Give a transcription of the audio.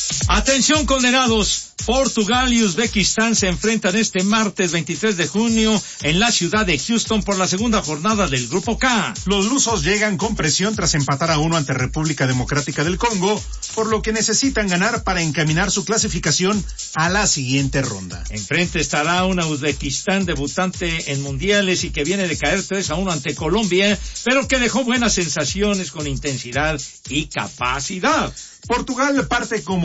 Atención, condenados. Portugal y Uzbekistán se enfrentan este martes 23 de junio en la ciudad de Houston por la segunda jornada del Grupo K. Los lusos llegan con presión tras empatar a 1 ante República Democrática del Congo, por lo que necesitan ganar para encaminar su clasificación a la siguiente ronda. Enfrente estará una Uzbekistán debutante en mundiales y que viene de caer 3-1 ante Colombia, pero que dejó buenas sensaciones con intensidad y capacidad. Portugal parte como